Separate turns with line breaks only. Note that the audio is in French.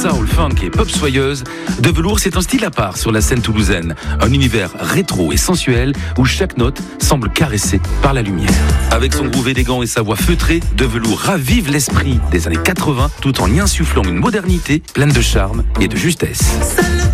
soul, funk et pop soyeuse, De Velours, c'est un style à part sur la scène toulousaine. Un univers rétro et sensuel où chaque note semble caressée par la lumière. Avec son groove élégant et sa voix feutrée, De Velours ravive l'esprit des années 80 tout en y insufflant une modernité pleine de charme et de justesse.